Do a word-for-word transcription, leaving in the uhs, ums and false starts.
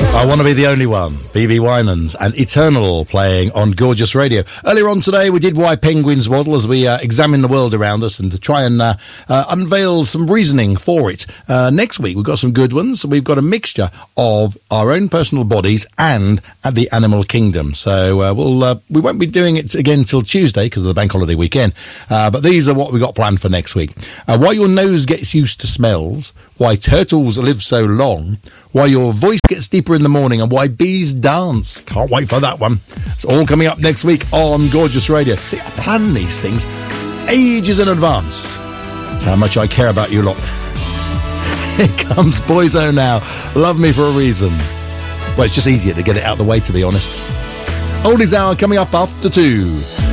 I Want to Be the Only One, B B Winans and Eternal playing on Gorgeous Radio. Earlier on today we did Why Penguins Waddle as we uh, examine the world around us and to try and uh, uh, unveil some reasoning for it. Uh, next week we've got some good ones. We've got a mixture of our own personal bodies and uh, the animal kingdom. So uh, we'll uh, we won't be doing it again till Tuesday because of the bank holiday weekend. Uh, but these are what we've got planned for next week. Uh, why your nose gets used to smells, why turtles live so long, why your voice gets deeper in the morning, and why bees dance. Can't wait for that one. It's all coming up next week on Gorgeous Radio. See, I plan these things ages in advance. That's how much I care about you lot. Here comes Boyzone now. Love Me for a Reason. Well, it's just easier to get it out of the way, to be honest. Oldies Hour coming up after two.